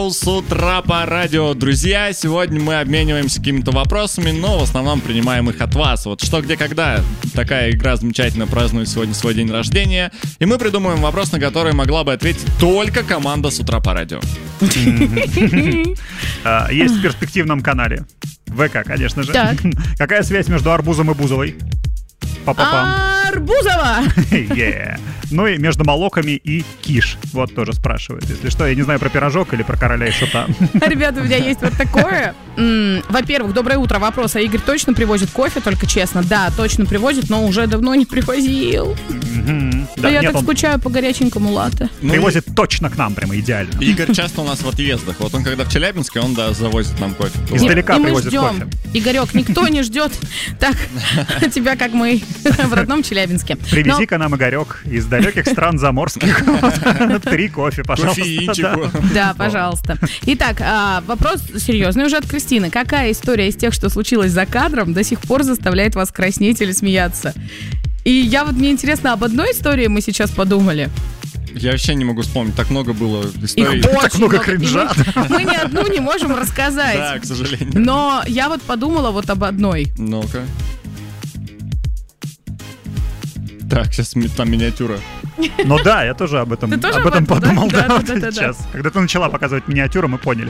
С утра по радио, друзья. Сегодня мы обмениваемся какими-то вопросами, но в основном принимаем их от вас. Вот что, где, когда. Такая игра замечательно празднует сегодня свой день рождения. И мы придумаем вопрос, на который могла бы ответить только команда с утра по радио. Есть в перспективном канале ВК, конечно же. Так. Какая связь между арбузом и Бузовой? Па-па-пам. Арбузова! Yeah. Ну и между молоками и киш. Вот тоже спрашивают. Если что, я не знаю про пирожок или про короля и шута. Ребята, у меня есть вот такое. Во-первых, доброе утро. Вопрос, а Игорь точно привозит кофе, только честно? Да, точно привозит, но уже давно не привозил. Да, я нет, так скучаю по горяченькому латте. Привозит точно к нам, прямо идеально. Игорь часто у нас в отъездах. Вот он когда в Челябинске, он, да, завозит нам кофе. Издалека И мы привозит ждем. кофе. Игорек, никто не ждет так тебя, как мы в родном Челябинске. Привези-ка нам, Игорек, из далеких стран заморских 3 кофе, пожалуйста. Кофеинчику. Да, пожалуйста. Итак, вопрос серьезный уже от Кристины. Какая история из тех, что случилось за кадром, до сих пор заставляет вас краснеть или смеяться? И мне интересно, об одной истории мы сейчас подумали. Я вообще не могу вспомнить, так много было историй. Их очень Так много кринжа. Мы ни одну не можем рассказать. Да, к сожалению. Но я подумала об одной. Ну-ка. Так, сейчас там миниатюра. Ну да, я тоже об этом Ты тоже подумал. об этом, да? Да, Да. сейчас. Когда ты начала показывать миниатюру, мы поняли.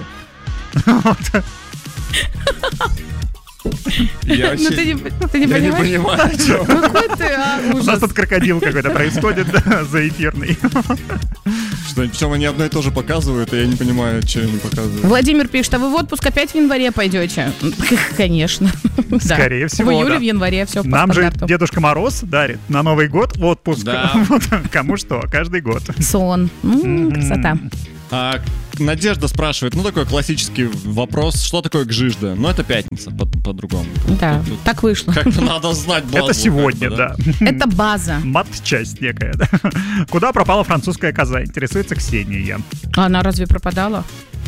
Я Ну вообще... ты не Я не понимаешь? понимаю, о чем. Какой ты, У нас ужас. тут крокодил какой-то происходит, да, заэфирный. Что, причем они одно и то же показывают, и я не понимаю, что они показывают. Владимир пишет, а вы в отпуск опять в январе пойдете? Конечно. Да. Скорее всего, В июле, да. в январе, все по Нам же стандарту. Дедушка Мороз дарит на Новый год отпуск. Да. Вот кому что, каждый год. Сон. Красота. Надежда спрашивает, такой классический вопрос, что такое гжижда? Это пятница, по-другому. Да, так вышло. Как-то надо знать базу. Это сегодня, как-то, да. Это база. Мат-часть некая, да. Куда пропала французская коза? Интересуется Ксения. А она разве пропадала?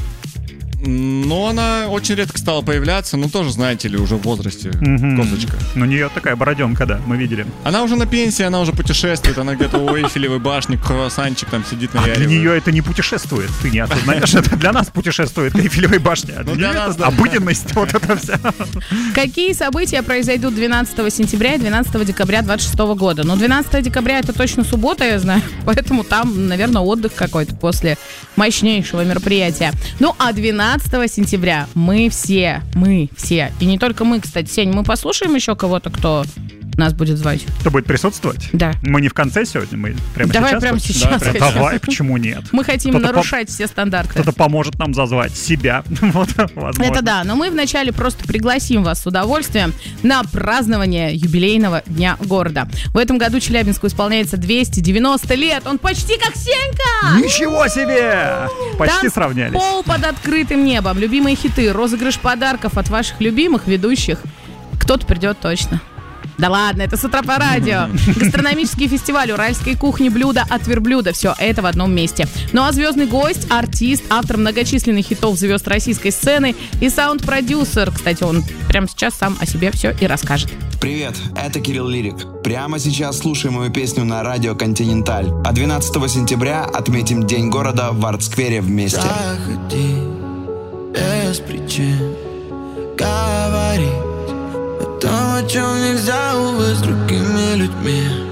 Она очень редко стала появляться, тоже, знаете ли, уже в возрасте козочка. У нее такая бороденка, да, мы видели. Она уже на пенсии, она уже путешествует, она где-то у Эйфелевой башни, круассанчик там сидит на А для яре. нее это не путешествует, ты не осознаешь, это для нас путешествует к Эйфелевой башне, а для для нее нас, это да. обыденность, вот это вся. Какие события произойдут 12 сентября и 12 декабря 26 года? 12 декабря это точно суббота, я знаю, поэтому там, наверное, отдых какой-то после мощнейшего мероприятия. А 12 сентября мы все, и не только мы, кстати, Сень, мы послушаем еще кого-то, кто нас будет звать? Кто будет присутствовать? Да. Мы не в конце сегодня, мы прямо Давай сейчас. прямо хочешь? сейчас Да, хотим. давай, почему нет? Мы хотим Кто-то нарушать все стандарты. Кто-то поможет нам зазвать себя, вот, возможно. Это да, но мы вначале просто пригласим вас с удовольствием на празднование юбилейного дня города. В этом году Челябинску исполняется 290 лет. Он почти как Сенька! Ничего себе! Почти Там сравнялись. пол под открытым небом, любимые хиты, розыгрыш подарков от ваших любимых ведущих. Кто-то придет точно. Да ладно, это с утра по радио. Гастрономический фестиваль уральской кухни, блюда от верблюда. Все это в одном месте. А звездный гость, артист, автор многочисленных хитов звезд российской сцены и саунд-продюсер. Кстати, он прямо сейчас сам о себе все и расскажет. Привет, это Кирилл Лирик. Прямо сейчас слушаем мою песню на радио «Континенталь». А 12 сентября отметим День города в Арт-сквере вместе. Заходи без причин говорить о том, о чем нельзя, увы, с другими людьми.